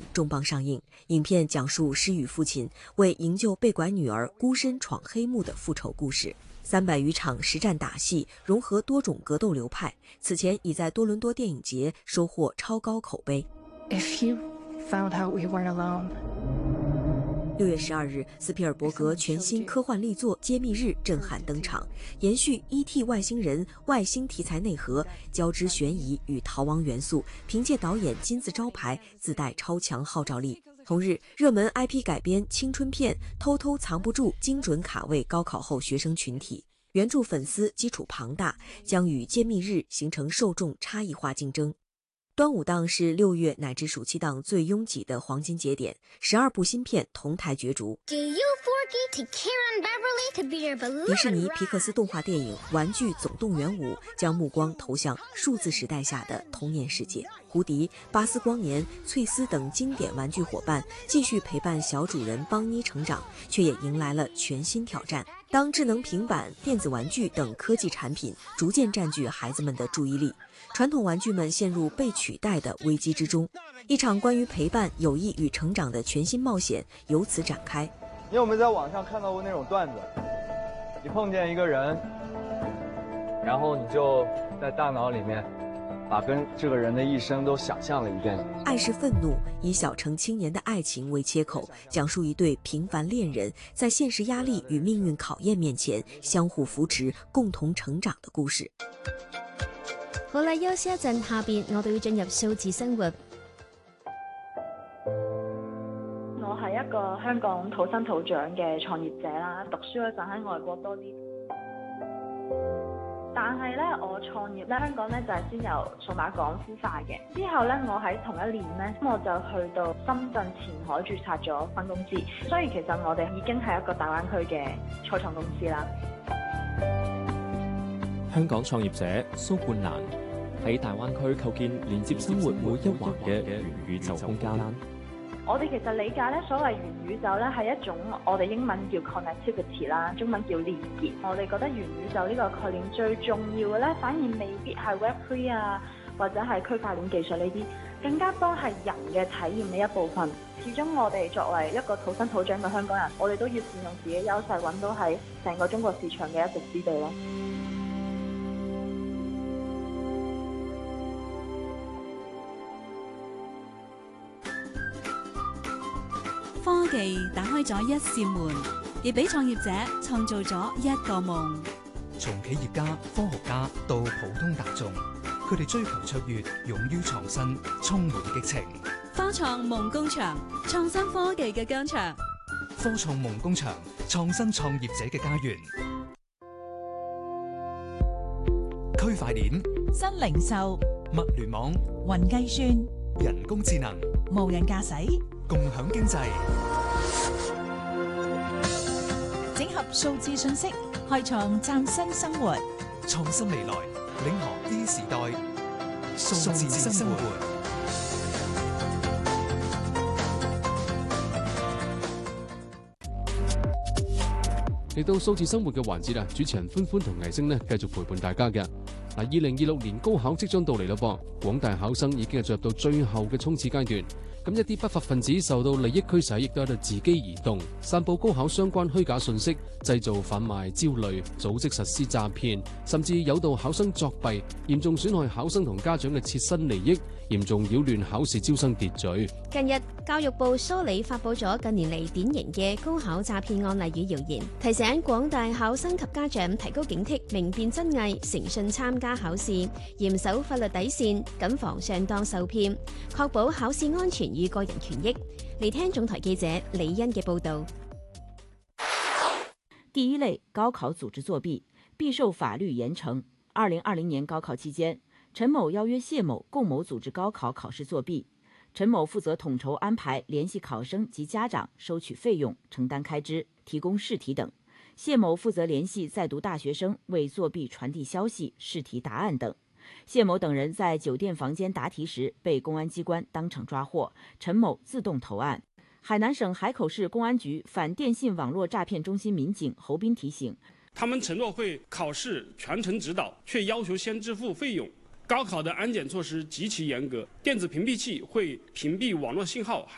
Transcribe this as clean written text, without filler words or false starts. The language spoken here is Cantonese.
重磅上映。影片讲述施予父亲为营救被拐女儿孤身闯黑幕的复仇故事。300余场实战打戏，融合多种格斗流派，此前已在多伦多电影节收获超高口碑。 If you found out we weren't alone. 6月12日，斯皮尔伯格全新科幻力作《揭秘日》震撼登场，延续 E.T. 外星人外星题材内核，交织悬疑与逃亡元素，凭借导演金字招牌，自带超强号召力。同日，热门 IP 改编青春片《偷偷藏不住》精准卡位高考后学生群体，原著粉丝基础庞大，将与《揭秘日》形成受众差异化竞争。端午档是6月乃至暑期档最拥挤的黄金节点，12部新片同台角逐。迪士尼皮克斯动画电影《玩具总动员5》将目光投向数字时代下的童年世界。胡迪、巴斯光年、翠丝等经典玩具伙伴继续陪伴小主人邦妮成长，却也迎来了全新挑战。当智能平板、电子玩具等科技产品逐渐占据孩子们的注意力，传统玩具们陷入被取代的危机之中。一场关于陪伴、友谊与成长的全新冒险由此展开。 你有没有在网上看到过那种段子？你碰见一个人，然后你就在大脑里面把跟这个人的一生都想象了一遍。 爱是愤怒，以小城青年的爱情为切口，讲述一对平凡恋人在现實壓力與命運考驗面前相互扶持，共同成長的故事。 好啦，休息一陣，下邊我哋要進入數字生活。 我係一個香港土生土長嘅創業者啦，讀書嗰陣喺外國多啲。但係咧，我創業咧，香港咧就係先由數碼港孵化嘅。之後咧，我喺同一年咧，我就去到深圳前海註冊咗分公司。所以其實我哋已經係一個大灣區嘅初創公司啦。 香港創業者蘇冠蘭喺大灣區構建連接生活每一環嘅元宇宙空間。 我哋其實理解咧，所謂元宇宙咧係一種我哋英文叫 connectivity 啦，中文叫連結。我哋覺得元宇宙呢個概念最重要嘅咧，反而未必係 Web3 啊，或者係區塊鏈技術呢啲，更加多係人嘅體驗嘅一部分。始終我哋作為一個土生土長嘅香港人，我哋都要善用自己優勢，揾到喺成個中國市場嘅一席之地咯。 科技打開咗一扇門，亦俾創業者創造咗一個夢。 從企業家、科學家到普通大眾，佢哋追求卓越，勇於創新，充滿激情。 科創夢工場，創新科技嘅疆場。 科創夢工場，創新創業者嘅家園。區塊鏈、 新零售、 物聯網、 雲計算、 人工智能、 無人駕駛、 共享經濟， 整合數字信息，開創嶄新生活。 創新未來，領航 E 時代，數字生活。 嚟到數字生活嘅環節啦，主持人歡歡同藝星呢繼續陪伴大家嘅。2026年高考即將到嚟啦噃，廣大考生已經係進入到最後嘅衝刺階段。咁一啲不法分子受到利益驅使，亦都喺度自己移動，散佈高考相關虛假信息，製造販賣焦慮，組織實施詐騙，甚至誘導考生作弊，嚴重損害考生同家長嘅切身利益，嚴重擾亂考試招生秩序。 近日，教育部梳理發佈咗近年嚟典型嘅高考詐騙案例與謠言，提醒廣大考生及家長提高警惕，明辨真偽，誠信參加考試，嚴守法律底線，謹防上當受騙，確保考試安全與個人權益。嚟聽總台記者李欣嘅報導。 第一類高考組織作弊，必受法律嚴懲。2020年高考期間，陳某邀約謝某共謀組織高考考試作弊。陳某負責統籌安排，聯繫考生及家長，收取費用，承擔開支，提供試題等。謝某負責聯繫在讀大學生，為作弊傳遞消息、試題答案等。謝某等人在酒店房間答題時被公安機關當場抓獲，陳某自動投案。海南省海口市公安局反電信網絡詐騙中心民警侯斌提醒： 他們承諾會考試全程指導，卻要求先支付費用。高考的安檢措施極其嚴格，電子屏蔽器會屏蔽網絡信號。